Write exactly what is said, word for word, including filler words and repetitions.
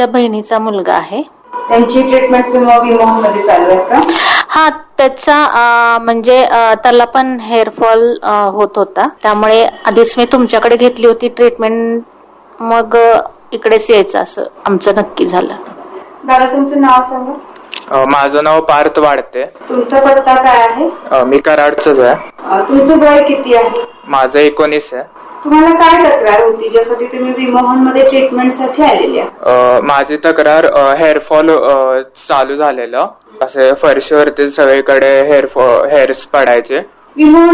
माझ्या बहिणीचा मुलगा आहे. त्यांची ट्रीटमेंट किंवा विमोहन मध्ये चालू आहे का? हा, त्याचा म्हणजे त्याला पण हेअरफॉल होत होता, त्यामुळे आधीच मी तुमच्याकडे घेतली होती ट्रीटमेंट, मग इकडेच यायचं असं आमचं नक्की झालं. दादा तुमचं नाव सांगा. माझं नाव पार्थ वाढते. तुमचा पत्ता काय आहे? मी कराडच आहे. तुमचं वय किती आहे? माझं एकोणीस आहे. तुम्हाला काय तक्रार होती ज्यासाठी तुम्ही विमोहन मध्ये ट्रीटमेंट साठी आलेल्या? माझी तक्रार हेअरफॉल चालू झालेलं, असे फरशीवरती सगळीकडे हेअरफॉल हेअर्स पडायचे. विमोहन